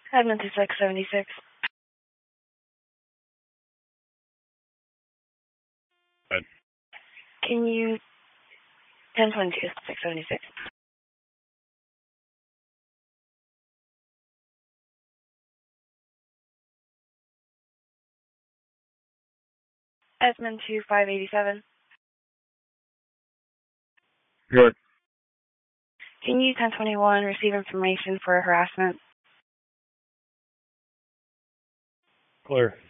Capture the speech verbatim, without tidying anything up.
Admin to six seventy-six. Good. Can you ten twenty-two, six seventy-six. Admin to five eighty-seven. Good. Can you ten twenty-one receive information for harassment? Clear.